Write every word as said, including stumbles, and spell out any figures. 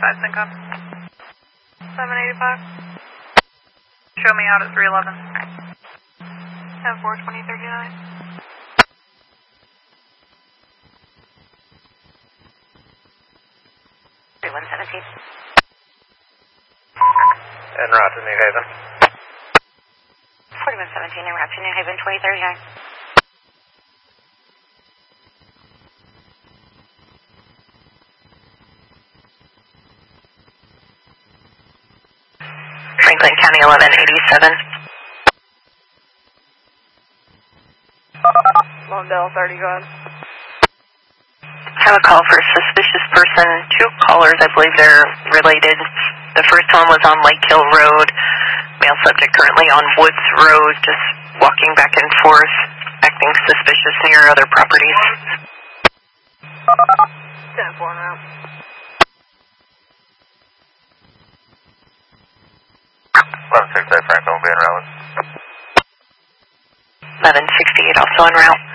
eighty-five, sync up. seven eighty-five. Show me out at three eleven. Have four twenty thirty-nine. one seventeen. En route to New Haven. forty-one seventeen, en route to New Haven, twenty thirty-nine. Franklin County eleven eighty-seven. Lawndale thirty, go ahead. Have a call for a suspicious person. Two callers, I believe they're related. The first one was on Lake Hill Road. Male subject currently on Woods Road, just walking back and forth, acting suspicious near other properties. ten four now. eleven sixty-eight, Franklin will be en route. eleven sixty-eight also en route.